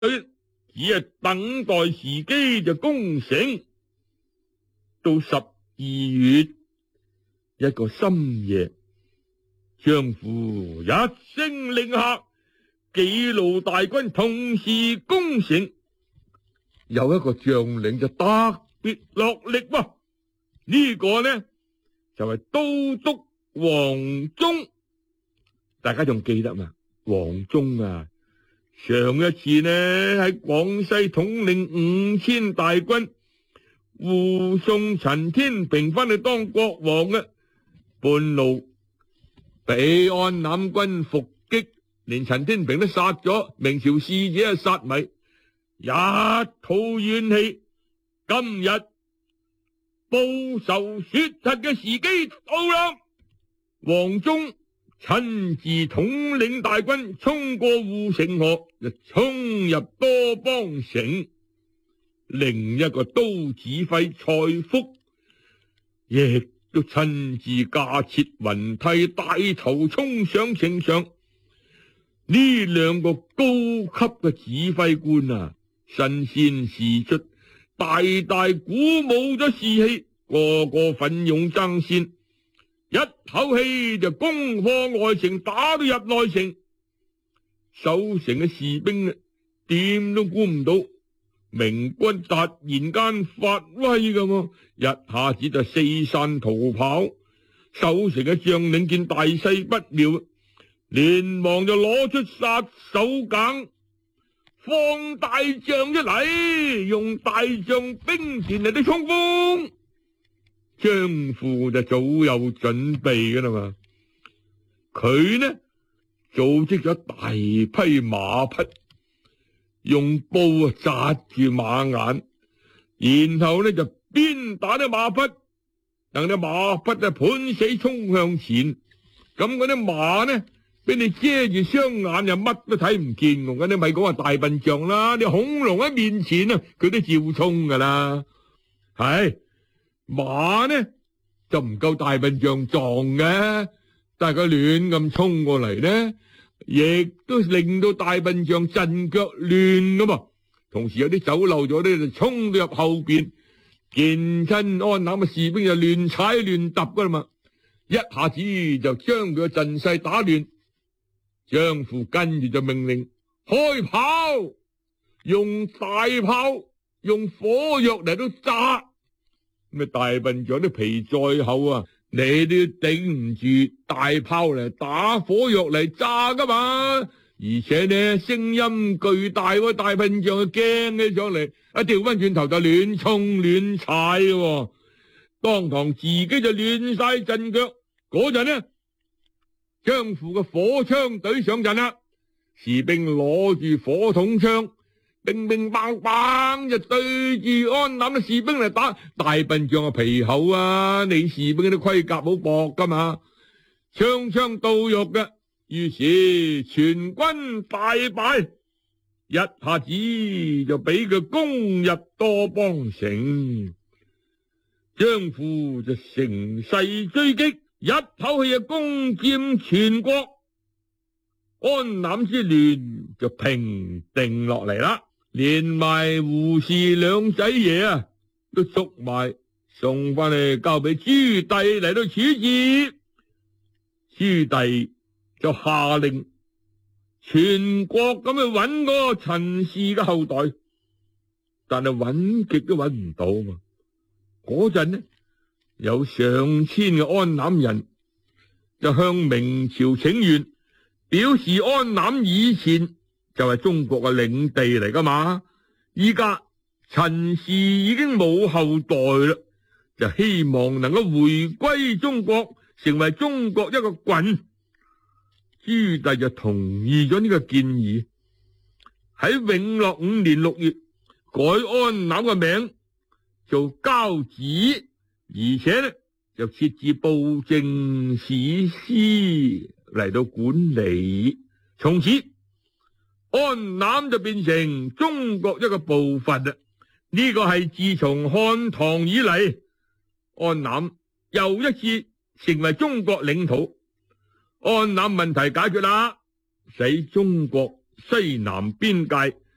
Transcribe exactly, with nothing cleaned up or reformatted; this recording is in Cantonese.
只係等待時機就攻城。到十二月一個深夜，張符一聲令下，幾路大軍同時攻城。有一個將領就特別落力喎，呢個呢就係都督黃忠。大家仲記得嘛？黃忠啊，上一次呢喺廣西統領五千大軍護送陳天平翻去當國王嘅，半路俾安南軍伏擊，連陳天平都殺咗，明朝使者啊殺迷，一肚怨氣。今日報仇雪恨嘅時機到啦，黃忠親自統領大軍衝過護城河，就衝入多邦城。另一個都指揮蔡福亦都親自駕設雲梯，帶頭衝上城上。呢兩個高級嘅指揮官啊，身先士卒，大大鼓舞咗士氣，個個奮勇爭先，一口氣就攻破外城，打到入內城。守城嘅士兵啊，點都估唔到明軍突然間發威咁，一下子就四散逃跑。守城嘅將領見大勢不妙，連忙就攞出殺手鐧，放大將一嚟，用大將兵團嚟到衝鋒。張符就早有準備噶啦嘛，佢呢組織咗大批馬匹，用布啊紮住馬眼，然後呢就鞭打啲馬匹，等啲馬匹啊盤死衝向前。咁嗰啲馬呢俾你遮住雙眼，又乜都睇唔見。咁你咪講話大笨象啦，你恐龍喺面前啊，佢都照衝噶啦。係馬呢就唔夠大笨象壯嘅，但係佢亂咁衝過嚟呢，亦都令到大笨象陣腳亂噶嘛。同時有啲走漏咗呢，就衝到入後邊，見親安南嘅士兵就亂踩亂揼噶啦嘛，一下子就將佢嘅陣勢打亂。張符跟住就命令開炮，用大炮，用火藥嚟到炸。咁啊，大笨象啲皮再厚啊，你都頂唔住大炮嚟打，火藥嚟炸噶嘛。而且呢聲音巨大，大笨象就驚起上嚟，一調翻轉頭就亂衝亂踩嘅，當堂自己就亂晒陣腳。嗰陣呢，張符嘅火槍隊上陣啦，士兵攞住火筒槍，乒乒乓乓就對住安南嘅士兵嚟打。大笨象嘅皮厚啊，你士兵啲盔甲好薄噶嘛，槍槍到肉嘅。於是全軍大敗，一下子就俾佢攻入多邦城。張符就乘勢追擊，一口氣就攻佔全國，安南之亂就平定落嚟啦。連埋胡氏兩仔爺啊都捉埋送翻嚟，交俾朱棣嚟到處置。朱棣就下令全國咁去揾嗰個陳氏嘅後代，但係揾極都揾唔到嘛。嗰陣呢，有上千嘅安南人就向明朝請願，表示安南以前就係中國嘅領地嚟噶嘛，依家陳氏已經冇後代啦，就希望能夠回歸中國，成為中國一個郡。朱棣就同意咗呢個建議，喺永樂五年六月改安南嘅名做交趾，而且呢就設置布政使司嚟到管理。從此安南就變成中國一個部分啦。呢個係自從漢唐以嚟，安南又一次成為中國領土。安南問題解決啦，使中國西南邊界